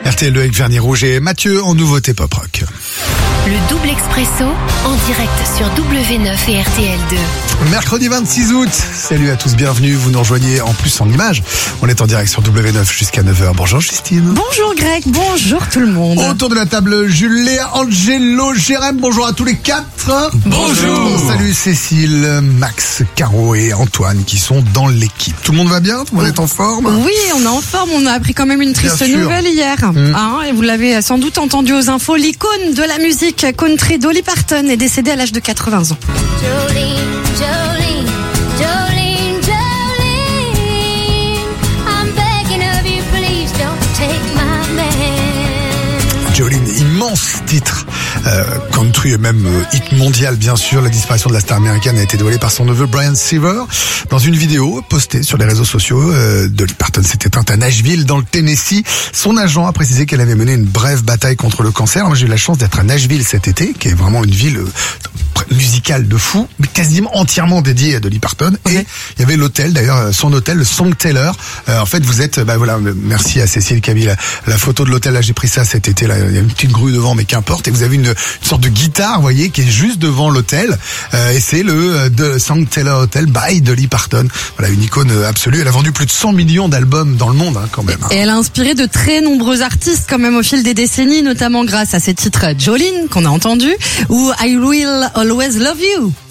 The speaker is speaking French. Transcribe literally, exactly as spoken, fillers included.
R T L deux avec Vernis Rouge et Mathieu en nouveauté pop rock. Le double expresso en direct sur W neuf et R T L deux. Mercredi vingt-six août. Salut à tous, bienvenue. Vous nous rejoignez en plus en image. On est en direct sur W neuf jusqu'à neuf heures. Bonjour Justine. Bonjour Greg, bonjour tout le monde. Autour de la table, Jules, Léa, Angelo, Jérém. Bonjour à tous les quatre. Bonjour. Salut Cécile, Max, Caro et Antoine qui sont dans l'équipe. Tout le monde va bien? Tout le monde est en forme? Oui, on est en forme. On a appris quand même une triste nouvelle hier. Mmh. Hein, et vous l'avez sans doute entendu aux infos. L'icône de la musique country Dolly Parton est décédée à l'âge de quatre-vingts ans. Jolene, Jolene, Jolene, Jolene, I'm begging of you, please don't take my man. Jolene, immense titre. Euh, country et même euh, hit mondial bien sûr. La disparition de la star américaine a été dévoilée par son neveu Brian Seaver dans une vidéo postée sur les réseaux sociaux. euh, Dolly Parton s'est éteinte à Nashville dans le Tennessee. Son agent a précisé qu'elle avait mené une brève bataille contre le cancer. Alors, j'ai eu la chance d'être à Nashville cet été, qui est vraiment une ville euh, musicale de fou, mais quasiment entièrement dédiée à Dolly Parton. Okay. Et il y avait l'hôtel, d'ailleurs son hôtel, le Song Taylor. Euh, en fait vous êtes, bah voilà, merci à Cécile qui a mis la, la photo de l'hôtel. Là j'ai pris ça cet été, là il y a une petite grue devant mais qu'importe. Et vous avez une, une sorte de guitare, vous voyez, qui est juste devant l'hôtel. Euh, et c'est le de Song Taylor Hotel by Dolly Parton. Voilà, une icône absolue. Elle a vendu plus de cent millions d'albums dans le monde, hein, quand même. Hein. Et elle a inspiré de très nombreux artistes quand même au fil des décennies, notamment grâce à ses titres Jolene qu'on a entendu ou I Will Always Love You.